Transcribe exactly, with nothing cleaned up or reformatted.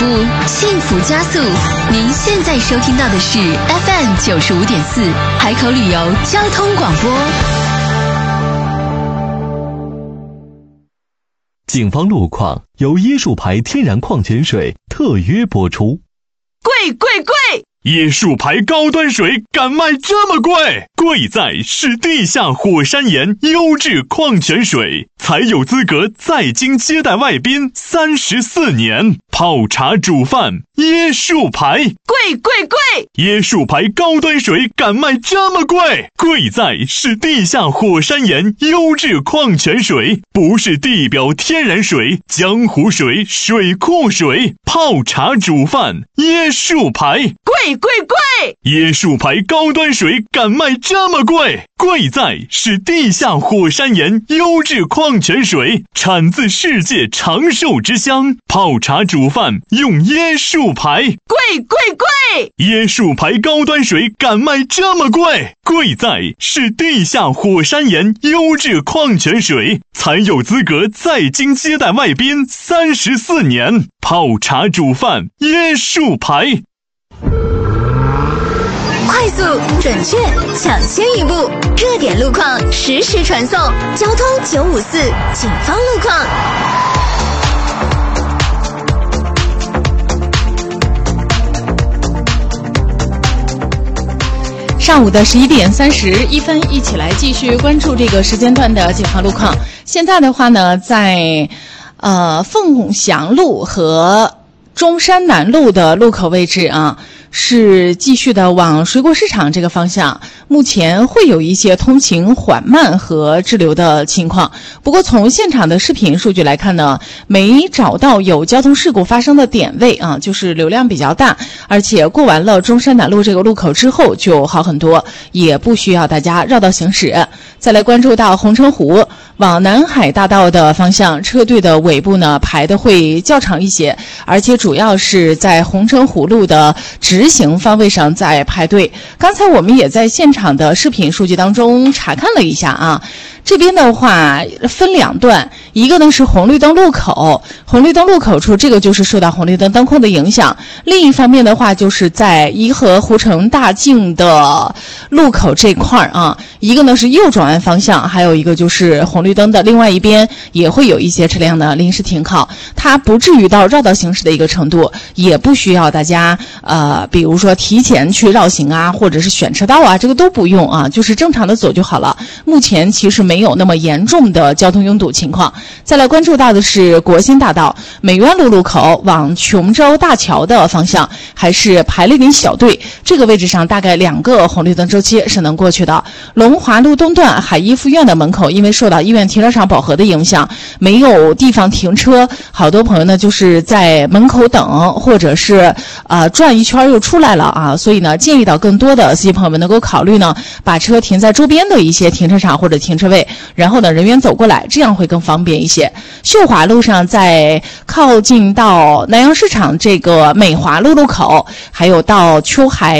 步，幸福加速。您现在收听到的是 F M 九十五点四海口旅游交通广播。 警方路况由椰树牌天然矿泉水特约播出。 贵贵贵！ 椰树牌高端水敢卖这么贵？贵在是地下火山岩优质矿泉水，才有资格在京接待外宾三十四年。泡茶煮饭，椰树牌， 贵贵贵！ 椰树牌高端水敢卖这么贵？贵在是地下火山岩优质矿泉水，不是地表天然水、江湖水、水库水。泡茶煮饭，椰树牌， 贵贵贵！ 椰树牌高端水敢卖这么贵？贵在是地下火山岩优质矿泉水，产自世界长寿之乡。泡茶煮饭用椰树牌， 贵贵贵！ 椰树牌高端水敢卖这么贵？贵在是地下火山岩优质矿泉水，才有资格在京接待外宾三十四年。泡茶煮饭，椰树牌。 快速、准确、抢先一步，热点路况实时传送。交通九五四，警方路况。 上午的十一点三十一分，一起来继续关注这个时间段的警方路况。现在的话呢，在呃凤翔路和中山南路的路口位置啊，是继续的往水果市场这个方向，目前会有一些通勤缓慢和滞留的情况。不过从现场的视频数据来看呢，没找到有交通事故发生的点位啊，就是流量比较大，而且过完了中山南路这个路口之后就好很多，也不需要大家绕道行驶。再来关注到红城湖往南海大道的方向，车队的尾部呢排的会较长一些，而且主要是在红城湖路的直行方位上在排队。刚才我们也在现场的视频数据当中查看了一下啊，这边的话分两段，一个呢是红绿灯路口，红绿灯路口处这个就是受到红绿灯灯控的影响，另一方面的话就是在颐和湖城大径的路口这块啊，一个呢是右转弯方向，还有一个就是红绿灯的另外一边也会有一些车辆的临时停靠，它不至于到绕道行驶的一个程度，也不需要大家呃，比如说提前去绕行啊，或者是选车道啊，这个都不用啊，就是正常的走就好了。目前其实没有那么严重的交通拥堵情况。再来关注到的是国新大道美院路路口往琼州大桥的方向，还是排了一点小队，这个位置上大概两个红绿灯周期是能过去的。龙华路东段海一附院的门口，因为受到医院停车场饱和的影响，没有地方停车，好多朋友呢就是在门口等，或者是呃转一圈又出来了啊，所以呢建议到更多的司机朋友们能够考虑呢把车停在周边的一些停车场或者停车位，然后呢人员走过来，这样会更方便一些。秀华路上在靠近到南阳市场这个美华路路口，还有到秋海